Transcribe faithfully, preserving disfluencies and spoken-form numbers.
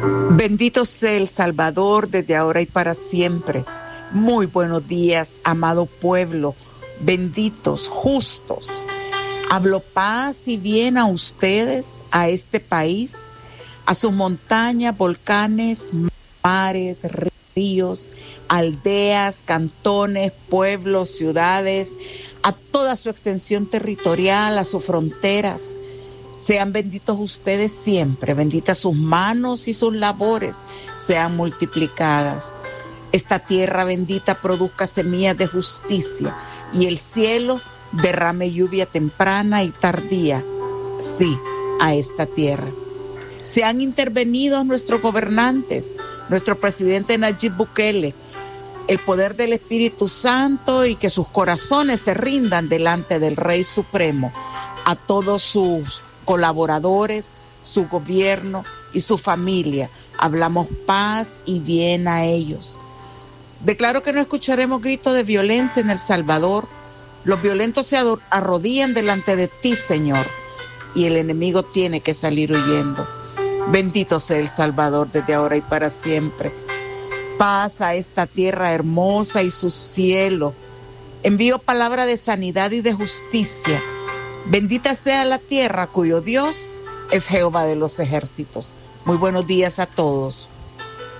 Bendito sea el Salvador desde ahora y para siempre. Muy buenos días, amado pueblo, benditos, justos. Hablo paz y bien a ustedes, a este país, a sus montañas, volcanes, mares, ríos, aldeas, cantones, pueblos, ciudades, a toda su extensión territorial, a sus fronteras. Sean benditos ustedes siempre, benditas sus manos y sus labores sean multiplicadas. Esta tierra bendita produzca semillas de justicia y el cielo derrame lluvia temprana y tardía, sí, a esta tierra. Sean intervenidos nuestros gobernantes, nuestro presidente Nayib Bukele, el poder del Espíritu Santo y que sus corazones se rindan delante del Rey Supremo, a todos sus colaboradores, su gobierno y su familia. Hablamos paz y bien a ellos. Declaro que no escucharemos gritos de violencia en El Salvador. Los violentos se arrodillan delante de ti, Señor, y el enemigo tiene que salir huyendo. Bendito sea El Salvador desde ahora y para siempre. Paz a esta tierra hermosa y su cielo. Envío palabra de sanidad y de justicia. Bendita sea la tierra cuyo Dios es Jehová de los ejércitos. Muy buenos días a todos.